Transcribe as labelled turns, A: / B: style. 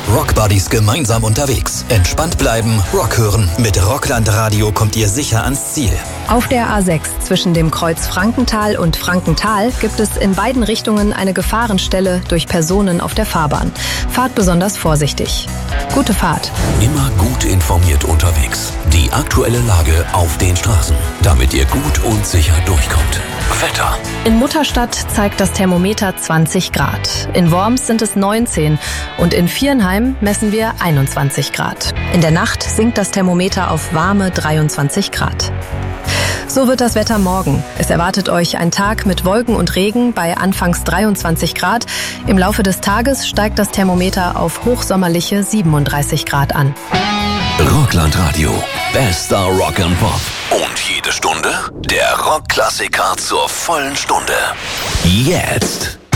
A: Rockbuddies gemeinsam unterwegs. Entspannt bleiben, Rock hören. Mit Rockland Radio kommt ihr sicher ans Ziel.
B: Auf der A6 zwischen dem Kreuz Frankenthal und Frankenthal gibt es in beiden Richtungen eine Gefahrenstelle durch Personen auf der Fahrbahn. Fahrt besonders vorsichtig. Gute Fahrt.
C: Immer gut informiert unterwegs. Die aktuelle Lage auf den Straßen, damit ihr gut und sicher durchkommt. Wetter.
B: In Mutterstadt zeigt das Thermometer 20 Grad. In Worms sind es 19 und in Viernheim messen wir 21 Grad. In der Nacht sinkt das Thermometer auf warme 23 Grad. So wird das Wetter morgen. Es erwartet euch ein Tag mit Wolken und Regen bei anfangs 23 Grad. Im Laufe des Tages steigt das Thermometer auf hochsommerliche 37 Grad an.
C: Rockland Radio. Bester Rock and Pop. Und jede Stunde der Rockklassiker zur vollen Stunde. Jetzt.